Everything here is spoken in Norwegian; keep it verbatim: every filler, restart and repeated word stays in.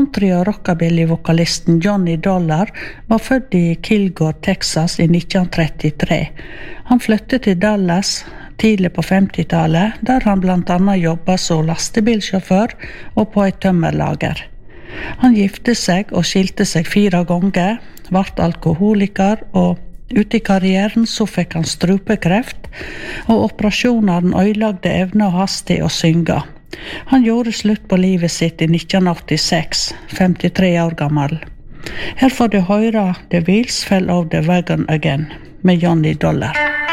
Country- og rockabilly-vokalisten Johnny Dollar var født i Kilgore, Texas i nitten trettitre. Han flyttet til Dallas tidlig på femtitallet, der han blant annet jobbet som lastebilsjåfør og på et tømmerlager. Han gifte seg og skilte seg fire ganger, ble alkoholiker, og ute i karrieren så fikk han strupekreft, og operasjonene ødelagte evnen hans til å synge. Han gjorde slutt på livet sitt i nitten åttiseks, femtitre år gammel. Her får du høre The Wheels Fell Off the Wagon Again med Johnny Dollar.